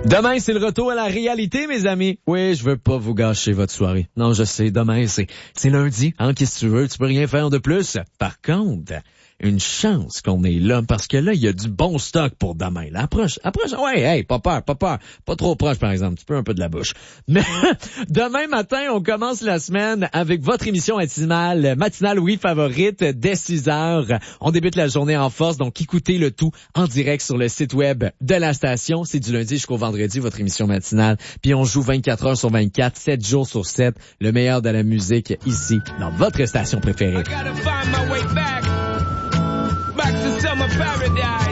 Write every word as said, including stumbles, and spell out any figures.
Demain, c'est le retour à la réalité, mes amis. Oui, je veux pas vous gâcher votre soirée. Non, je sais, demain, c'est, c'est lundi. Hein, qu'est-ce que tu veux? Tu peux rien faire de plus. Par contre, une chance qu'on est là, parce que là, il y a du bon stock pour demain. Là, approche, approche, ouais, hey, pas peur, pas peur. Pas trop proche, par exemple. Tu peux un peu de la bouche. Mais demain matin, on commence la semaine avec votre émission matinale, matinale, oui, favorite, dès six heures. On débute la journée en force, donc écoutez le tout en direct sur le site web de la station. C'est du lundi jusqu'au vendredi, votre émission matinale. Puis on joue vingt-quatre heures sur vingt-quatre, sept jours sur sept, le meilleur de la musique ici, dans votre station préférée. Back to summer paradise.